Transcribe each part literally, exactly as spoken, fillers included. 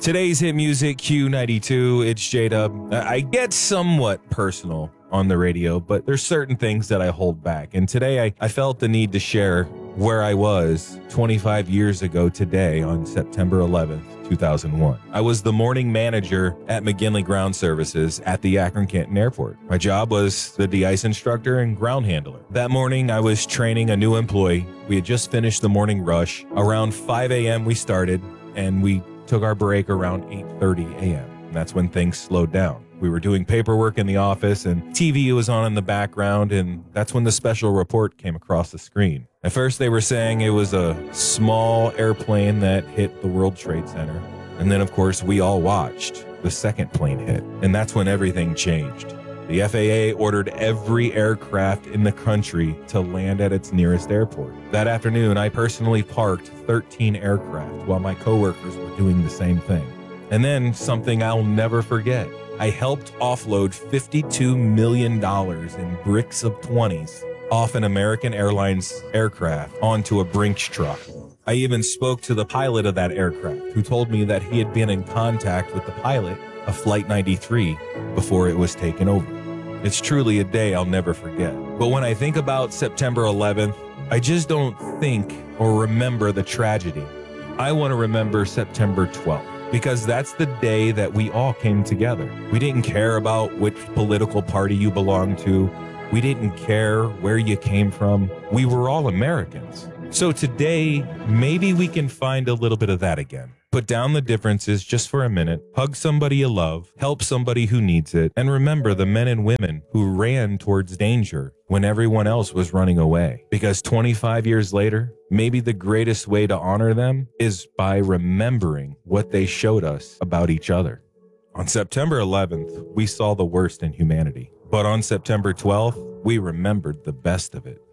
Today's hit music, Q ninety-two. It's J-Dub. I get somewhat personal on the radio, but there's certain things that I hold back. And today I, I felt the need to share where I was twenty-five years ago today on September eleventh, two thousand one. I was the morning manager at McGinley Ground Services at the Akron-Canton Airport. My job was the de-ice instructor and ground handler. That morning, I was training a new employee. We had just finished the morning rush. Around five a.m. we started, and we took our break around eight thirty a.m. And that's when things slowed down. We were doing paperwork in the office and T V was on in the background, and that's when the special report came across the screen. At first they were saying it was a small airplane that hit the World Trade Center. And then of course we all watched the second plane hit. And that's when everything changed. The F A A ordered every aircraft in the country to land at its nearest airport. That afternoon, I personally parked thirteen aircraft while my coworkers were doing the same thing. And then something I'll never forget. I helped offload fifty-two million dollars in bricks of twenties off an American Airlines aircraft onto a Brinks truck. I even spoke to the pilot of that aircraft, who told me that he had been in contact with the pilot of Flight ninety-three before it was taken over. It's truly a day I'll never forget. But when I think about September eleventh, I just don't think or remember the tragedy. I want to remember September twelfth. Because that's the day that we all came together. We didn't care about which political party you belonged to. We didn't care where you came from. We were all Americans. So today, maybe we can find a little bit of that again. Put down the differences just for a minute, hug somebody you love, help somebody who needs it, and remember the men and women who ran towards danger when everyone else was running away. Because twenty-five years later, maybe the greatest way to honor them is by remembering what they showed us about each other. On September eleventh, we saw the worst in humanity. But on September twelfth, we remembered the best of it.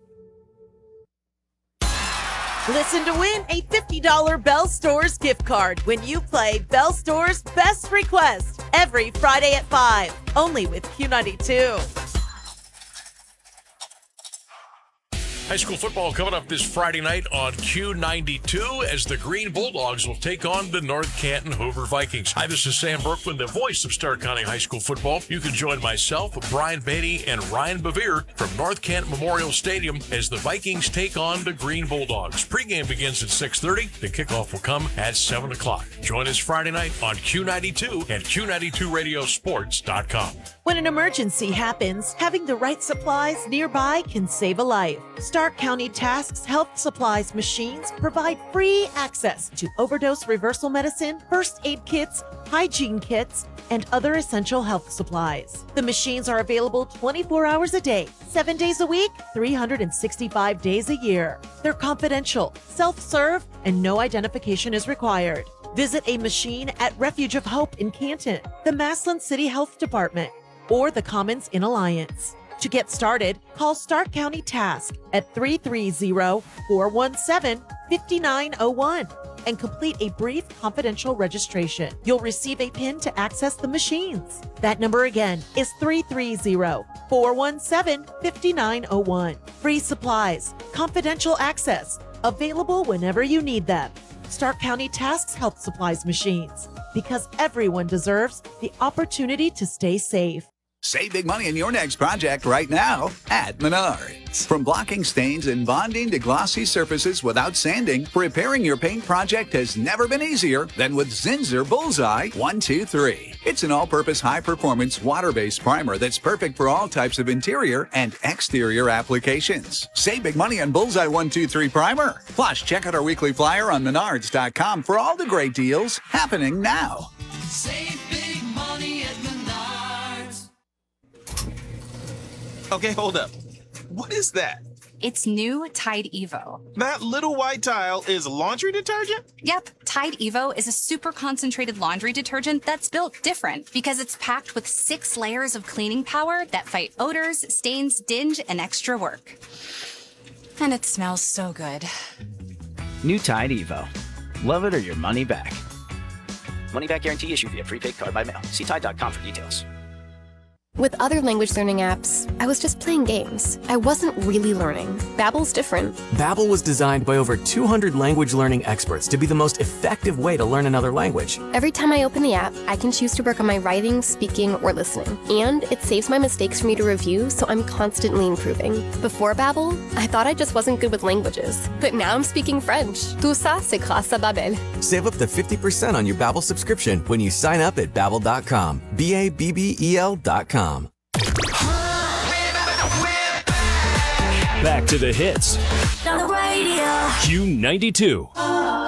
Listen to win a fifty dollars Bell Stores gift card when you play Bell Stores Best Request every Friday at five, only with Q ninety-two. High school football coming up this Friday night on Q ninety-two as the Green Bulldogs will take on the North Canton Hoover Vikings. Hi, this is Sam Brooklyn, the voice of Stark County High School football. You can join myself, Brian Beatty, and Ryan Bevere from North Canton Memorial Stadium as the Vikings take on the Green Bulldogs. Pregame begins at six thirty. The kickoff will come at seven o'clock. Join us Friday night on Q ninety-two and Q ninety-two radio sports dot com. When an emergency happens, having the right supplies nearby can save a life. Stark County Tasks Health Supplies machines provide free access to overdose reversal medicine, first aid kits, hygiene kits, and other essential health supplies. The machines are available twenty-four hours a day, seven days a week, three hundred sixty-five days a year. They're confidential, self-serve, and no identification is required. Visit a machine at Refuge of Hope in Canton, the Massillon City Health Department, or the Commons in Alliance. To get started, call Stark County Task at three three zero, four one seven, five nine zero one and complete a brief confidential registration. You'll receive a PIN to access the machines. That number again is three three zero, four one seven, five nine zero one. Free supplies, confidential access, available whenever you need them. Stark County Tasks Health Supplies machines, because everyone deserves the opportunity to stay safe. Save big money in your next project right now at Menards. From blocking stains and bonding to glossy surfaces without sanding, repairing your paint project has never been easier than with Zinsser Bullseye one two three. It's an all-purpose high-performance water-based primer that's perfect for all types of interior and exterior applications. Save big money on Bullseye one two three primer. Plus, check out our weekly flyer on menards dot com for all the great deals happening now. Save big money at Menards. Okay, hold up. What is that? It's new Tide Evo. That little white tile is laundry detergent? Yep, Tide Evo is a super concentrated laundry detergent that's built different because it's packed with six layers of cleaning power that fight odors, stains, dinge, and extra work. And it smells so good. New Tide Evo. Love it or your money back. Money back guarantee issued via prepaid card by mail. See Tide dot com for details. With other language learning apps, I was just playing games. I wasn't really learning. Babbel's different. Babbel was designed by over two hundred language learning experts to be the most effective way to learn another language. Every time I open the app, I can choose to work on my writing, speaking, or listening. And it saves my mistakes for me to review, so I'm constantly improving. Before Babbel, I thought I just wasn't good with languages. But now I'm speaking French. Tout ça, c'est grâce à Babbel. Save up to fifty percent on your Babbel subscription when you sign up at babbel dot com. B A B B E L dot com. Back to the hits. On the radio. Q ninety-two.